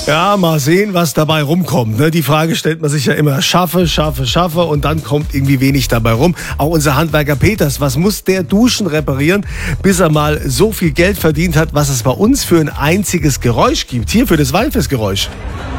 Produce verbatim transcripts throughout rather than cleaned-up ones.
Ja, mal sehen, was dabei rumkommt. Ne? Die Frage stellt man sich ja immer. Schaffe, schaffe, schaffe und dann kommt irgendwie wenig dabei rum. Auch unser Handwerker Peters, was muss der Duschen reparieren, bis er mal so viel Geld verdient hat, was es bei uns für ein einziges Geräusch gibt. Hier für das Weinfestgeräusch.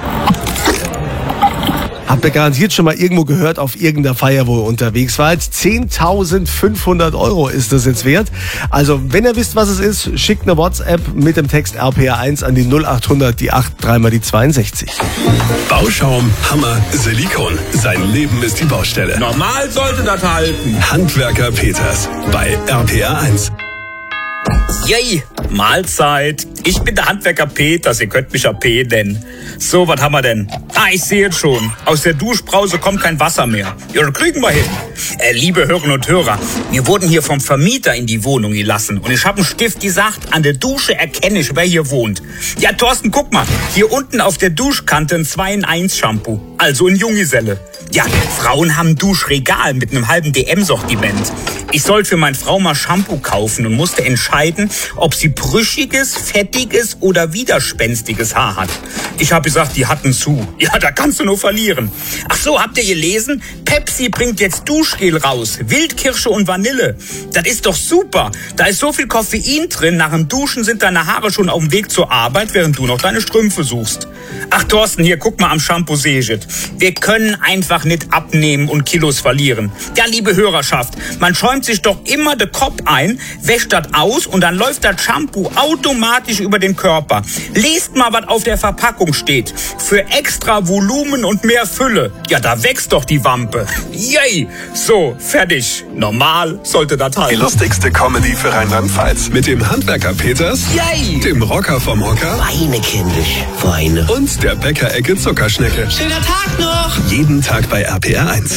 Habt ihr garantiert schon mal irgendwo gehört auf irgendeiner Feier, wo ihr unterwegs wart. zehntausendfünfhundert Euro ist das jetzt wert. Also, wenn ihr wisst, was es ist, schickt eine WhatsApp mit dem Text R P R eins an die null achthundert, die acht, dreimal die zweiundsechzig. Bauschaum, Hammer, Silikon. Sein Leben ist die Baustelle. Normal sollte das halten. Handwerker Peters bei R P R eins. Yay, Mahlzeit. Ich bin der Handwerker Peters, ihr könnt mich ja P nennen. So, was haben wir denn? Ah, ich sehe es schon. Aus der Duschbrause kommt kein Wasser mehr. Ja, das kriegen wir hin. Äh, liebe Hörerinnen und Hörer, wir wurden hier vom Vermieter in die Wohnung gelassen. Und ich habe einen Stift gesagt, an der Dusche erkenne ich, wer hier wohnt. Ja, Thorsten, guck mal. Hier unten auf der Duschkante ein zwei in eins Shampoo. Also ein Junggeselle. Ja, Frauen haben ein Duschregal mit einem halben D M-Sortiment. Ich sollte für meine Frau mal Shampoo kaufen und musste entscheiden, ob sie brüchiges, fettiges oder widerspenstiges Haar hat. Ich habe gesagt, die hatten zu. Ja, da kannst du nur verlieren. Ach so, habt ihr gelesen? Pepsi bringt jetzt Duschgel raus. Wildkirsche und Vanille. Das ist doch super. Da ist so viel Koffein drin. Nach dem Duschen sind deine Haare schon auf dem Weg zur Arbeit, während du noch deine Strümpfe suchst. Ach, Thorsten, hier, guck mal am Shampoo sehe ich es. Wir können einfach nicht abnehmen und Kilos verlieren. Ja, liebe Hörerschaft, man schäumt sich doch immer den Kopf ein, wäscht das aus und dann läuft das Shampoo automatisch über den Körper. Lest mal, was auf der Verpackung steht. Für extra Volumen und mehr Fülle. Ja, da wächst doch die Wampe. Yay! So, fertig. Normal sollte das Die halten. lustigste Comedy für Rheinland-Pfalz. Mit dem Handwerker Peters, Yay! dem Rocker vom Hocker Weine, kindisch, Weine. und der Bäckerecke Zuckerschnecke. Schöner Tag noch! Jeden Tag bei R P R eins.